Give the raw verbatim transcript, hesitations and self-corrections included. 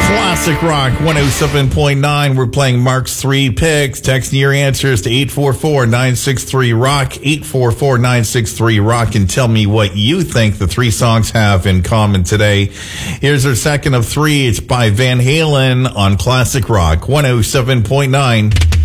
Classic Rock one oh seven point nine. We're playing Mark's three picks. Text your answers to eight four four, nine six three, rock, eight four four, nine six three, rock, and tell me what you think the three songs have in common today. Here's our second of three. It's by Van Halen on Classic Rock one oh seven point nine.